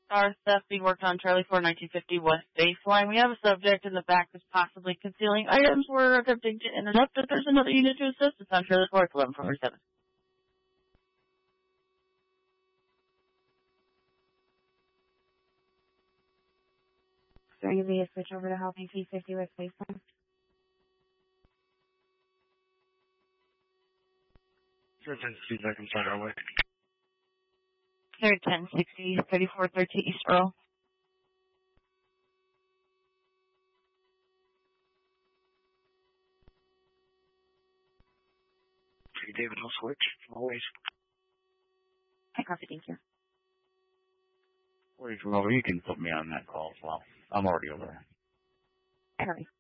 Car theft being worked on Charlie 4, 1950 West Baseline. We have a subject in the back that's possibly concealing items. We're attempting to intercept it. There's another unit to assist. It's on Charlie 4, 1147. Sorry, give me a switch over to helping P50 West Baseline. Sure, 1060 seconds on our way. Clear 1060, 3413 East Earl. Okay, David, I'll switch. Always. I copy, thank you. Or you can put me on that call as well. I'm already over there. I copy.